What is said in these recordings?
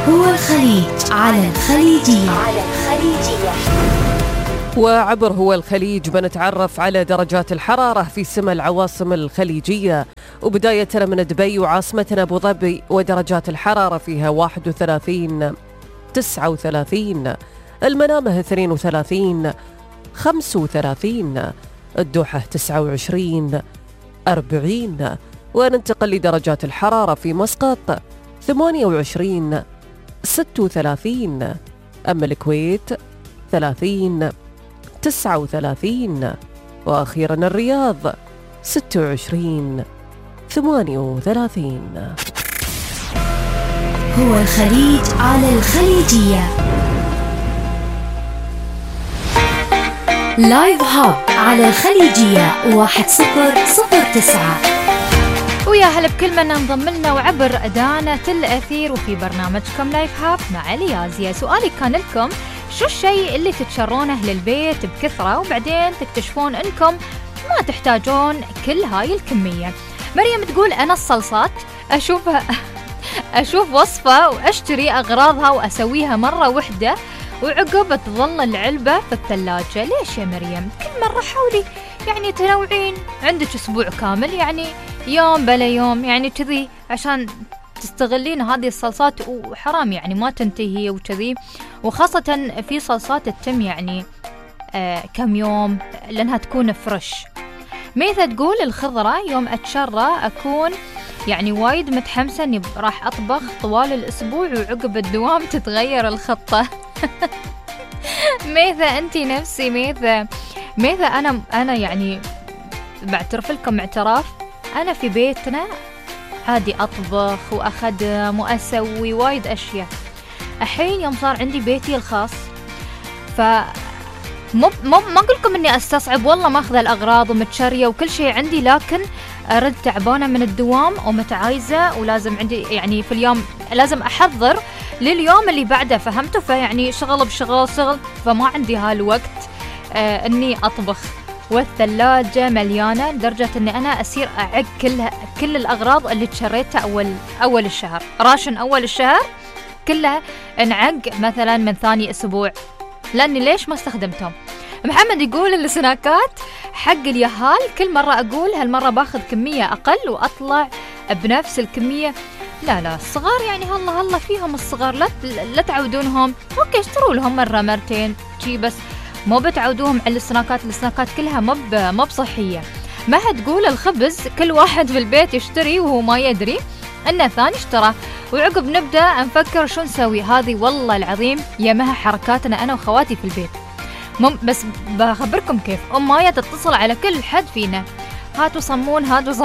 هو الخليج على الخليجية. وعبر هو الخليج بنتعرف على درجات الحرارة في سما العواصم الخليجية، وبداية من دبي وعاصمتنا أبو ظبي ودرجات الحرارة فيها 31 39، المنامة 32 35، الدوحة 29 40، وننتقل لدرجات الحرارة في مسقط 28 36، أما الكويت 30 39، وأخيرا الرياض 26 38. هو الخليج على الخليجية. لايف هاب على الخليجية 1009. ويا هلا بكل من انضم لنا وعبر أدانة الأثير وفي برنامجكم لايف هاب مع ليازيا. سؤالي كان لكم: شو الشيء اللي تتشرونه للبيت بكثرة وبعدين تكتشفون انكم ما تحتاجون كل هاي الكمية؟ مريم تقول: أنا الصلصات أشوف وصفة وأشتري أغراضها وأسويها مرة واحدة وعقب تظل العلبة في الثلاجة. ليش يا مريم؟ كل مرة حاولي يعني تنوعين، عندك أسبوع كامل، يعني يوم بلا يوم، يعني كذي عشان تستغلين هذه الصلصات، وحرام يعني ما تنتهي وكذي، وخاصة في صلصات تتم يعني كم يوم لأنها تكون فريش. ميثا تقول: الخضرة يوم أتشرى أكون يعني وايد متحمسة إني راح أطبخ طوال الأسبوع وعقب الدوام تتغير الخطة. ميثا أنتي نفسي ميثا أنا يعني بعترف لكم اعتراف، أنا في بيتنا عادي أطبخ وأخدم وأسوي وايد أشياء. الحين يوم صار عندي بيتي الخاص ما أقولكم إني أستصعب، والله ما أخذ الأغراض ومتشرية وكل شيء عندي، لكن أرد تعبانة من الدوام ومتعايزة ولازم عندي يعني في اليوم لازم أحضر لليوم اللي بعده، فهمتوا؟ فيعني شغل بشغل، فما عندي هالوقت إني أطبخ، والثلاجة مليانة لدرجة إني أنا أصير أعق كل الأغراض اللي تشريتها أول الشهر، راشن أول الشهر كلها انعق مثلا من ثاني أسبوع، لأني ليش ما استخدمتهم. محمد يقول: السناكات حق اليهال كل مرة أقول هالمرة باخذ كمية أقل وأطلع بنفس الكمية. لا الصغار يعني هلا فيهم الصغار، لا تعودونهم، أوكي اشتروا لهم مرة مرتين شي، بس مو بتعودوهم على السناكات كلها ما بصحية. مها تقول: الخبز كل واحد في البيت يشتري وهو ما يدري إنه ثاني اشترى، وعقب نبدأ نفكر شو نسوي. هذه والله العظيم يا مها حركاتنا أنا وخواتي في البيت. بس بخبركم كيف مايا تتصل على كل حد فينا: هاتوا صمون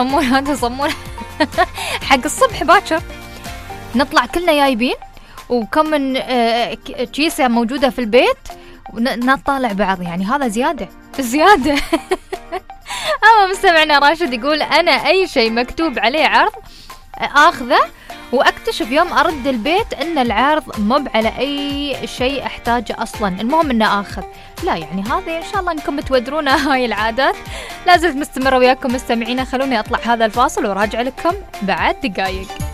حق الصبح باكر نطلع كلنا جايبين، وكم من كيسة موجودة في البيت ونطالع بعض، يعني هذا زيادة. أما مستمعنا راشد يقول: أنا أي شيء مكتوب عليه عرض آخذه، واكتشف يوم ارد البيت ان العرض مب على اي شيء احتاجه اصلا، المهم انه اخذ. لا يعني هذا ان شاء الله انكم تودرونا هاي العادات. لازلت مستمره وياكم مستمعينا، خلوني اطلع هذا الفاصل وراجع لكم بعد دقايق.